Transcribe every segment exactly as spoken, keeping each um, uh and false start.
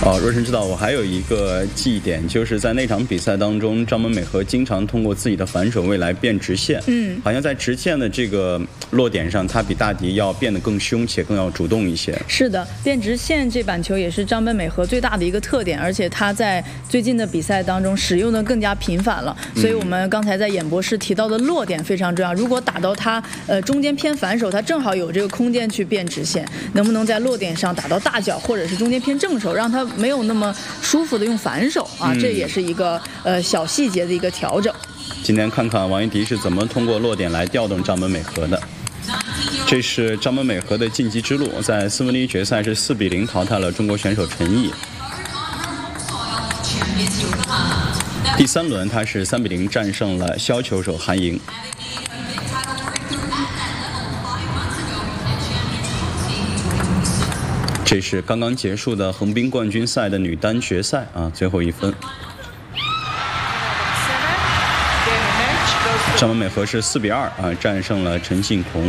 哦，若晨知道，我还有一个记忆点，就是在那场比赛当中，张本美和经常通过自己的反手位来变直线。嗯，好像在直线的这个落点上，他比大迪要变得更凶且更要主动一些。 是的，变直线这板球也是张本美和最大的一个特点，而且他在最近的比赛当中使用的更加频繁了。所以我们刚才在演播室提到的落点非常重要。如果打到他呃中间偏反手，他正好有这个空间去变直线，能不能在落点上打到大脚，或者是中间偏正手，让他没有那么舒服的用反手啊，这也是一个呃小细节的一个调整。 今天看看王艺迪是怎么通过落点来调动张本美和的。这是张本美和的晋级之路，在四分之一决赛是四比零淘汰了中国选手陈毅。第三轮他是三比零战胜了削球手韩莹。这是刚刚结束的横滨冠军赛的女单决赛啊，最后一分。张本美和是四比二啊战胜了陈信宏。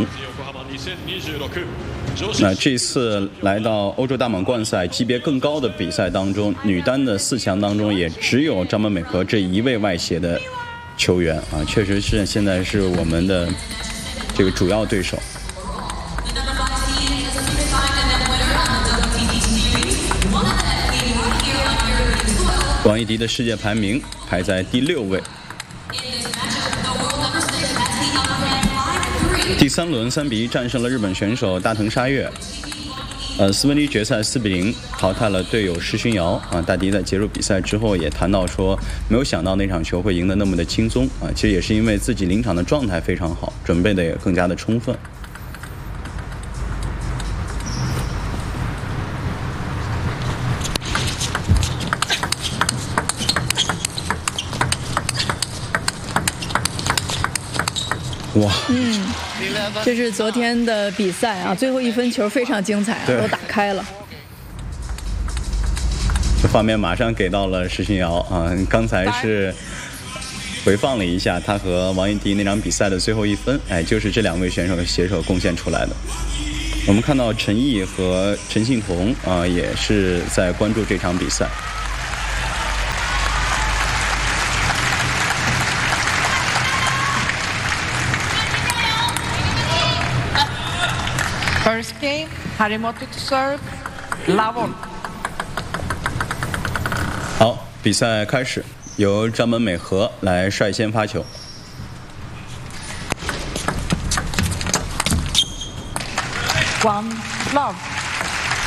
那这次来到欧洲大满贯赛级别更高的比赛当中，女单的四强当中也只有张本美和这一位外协的球员啊，确实是现在是我们的这个主要对手。王艺迪的世界排名排在第六位。第三轮三比一战胜了日本选手大藤沙月。呃，四分之一决赛四比零淘汰了队友石勋瑶啊。大迪在结束比赛之后也谈到说，没有想到那场球会赢得那么的轻松啊。其实也是因为自己临场的状态非常好，准备的也更加的充分。哇， 嗯，这是昨天的比赛啊，最后一分球非常精彩啊，都打开了。 这画面马上给到了石勋瑶啊，刚才是回放了一下他和王艺迪那场比赛的最后一分，哎，就是这两位选手携手贡献出来的。我们看到陈毅和陈信宏啊，也是在关注这场比赛。 First game, Harimoto to serve, Lavon. 好，比赛开始，由张本美和来率先发球。 One, love.